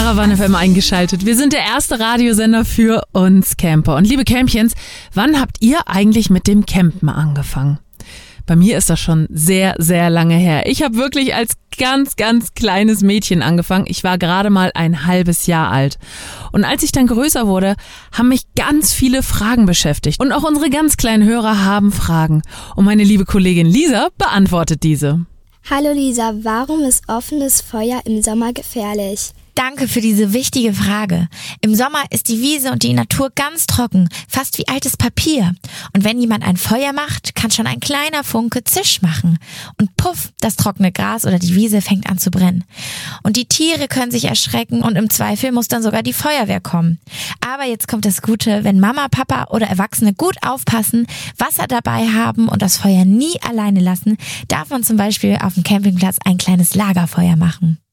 Caravan FM eingeschaltet. Wir sind der erste Radiosender für uns Camper. Und liebe Campchens, wann habt ihr eigentlich mit dem Campen angefangen? Bei mir ist das schon sehr, sehr lange her. Ich habe wirklich als ganz, ganz kleines Mädchen angefangen. Ich war gerade mal ein halbes Jahr alt. Und als ich dann größer wurde, haben mich ganz viele Fragen beschäftigt. Und auch unsere ganz kleinen Hörer haben Fragen. Und meine liebe Kollegin Lisa beantwortet diese. Hallo Lisa, warum ist offenes Feuer im Sommer gefährlich? Danke für diese wichtige Frage. Im Sommer ist die Wiese und die Natur ganz trocken, fast wie altes Papier. Und wenn jemand ein Feuer macht, kann schon ein kleiner Funke Zisch machen. Und puff, das trockene Gras oder die Wiese fängt an zu brennen. Und die Tiere können sich erschrecken und im Zweifel muss dann sogar die Feuerwehr kommen. Aber jetzt kommt das Gute, wenn Mama, Papa oder Erwachsene gut aufpassen, Wasser dabei haben und das Feuer nie alleine lassen, darf man zum Beispiel auf dem Campingplatz ein kleines Lagerfeuer machen.